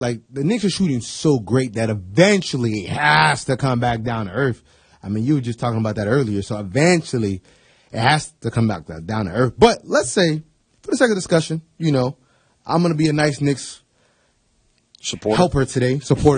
like the Knicks are shooting so great that eventually it has to come back down to earth. I mean, you were just talking about that earlier, so eventually it has to come back down to earth. But let's say, for the sake of discussion, I'm going to be a nice Knicks supporter today.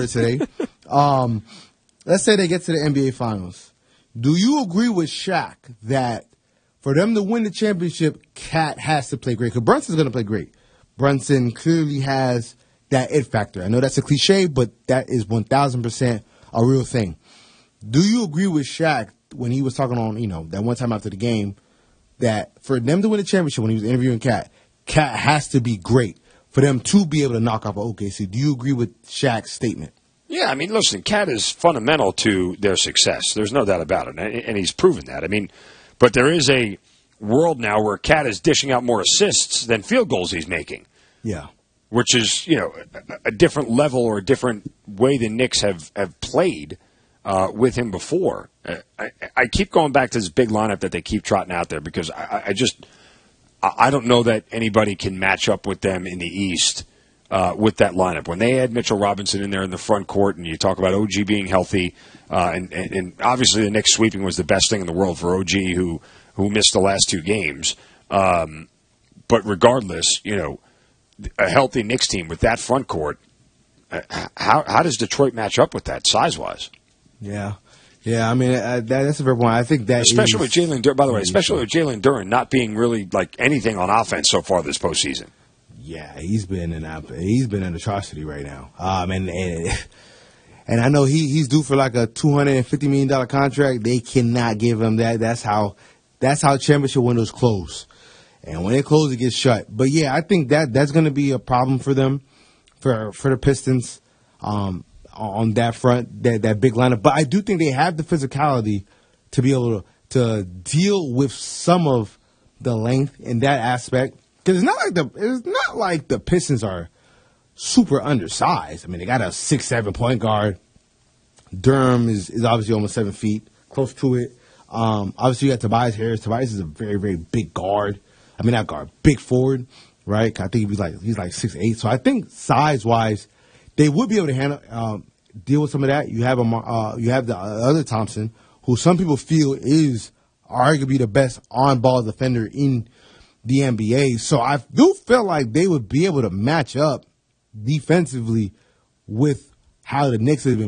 Let's say they get to the NBA Finals. Do you agree with Shaq that for them to win the championship, Cat has to play great? Because Brunson's going to play great. Brunson clearly has that it factor. I know that's a cliche, but that is 1,000% a real thing. Do you agree with Shaq when he was talking on, that one time after the game, that for them to win the championship when he was interviewing Cat has to be great for them to be able to knock off OKC? Do you agree with Shaq's statement? Yeah, I mean, listen, Cat is fundamental to their success. There's no doubt about it, and he's proven that. I mean, but there is a world now where Cat is dishing out more assists than field goals he's making. Yeah. Which is, a different level or a different way the Knicks have played with him before. I keep going back to this big lineup that they keep trotting out there because I don't know that anybody can match up with them in the East with that lineup. When they had Mitchell Robinson in there in the front court and you talk about OG being healthy, and obviously the Knicks sweeping was the best thing in the world for OG who missed the last two games. But regardless, a healthy Knicks team with that front court, how does Detroit match up with that size-wise? Yeah. Yeah, I mean, that's a fair point. I think that especially with Jalen Duren, by the way, especially with Jalen Duren not being really like anything on offense so far this postseason. Yeah, he's been an atrocity right now. And I know he's due for like a $250 million contract. They cannot give him that. That's how championship windows close. And when they close, it gets shut. But yeah, I think that's going to be a problem for them, for the Pistons, on that front, that big lineup. But I do think they have the physicality to be able to deal with some of the length in that aspect. Because it's not like the Pistons are super undersized. I mean, they got a 6'7" point guard. Durham is obviously almost 7 feet, close to it. Obviously, you got Tobias Harris. Tobias is a very, very big guard. I mean, not guard, big forward, right? I think he's like 6'8". So I think size-wise, they would be able to deal with some of that. You have the other Thompson, who some people feel is arguably the best on-ball defender in the NBA. So I do feel like they would be able to match up defensively with how the Knicks have been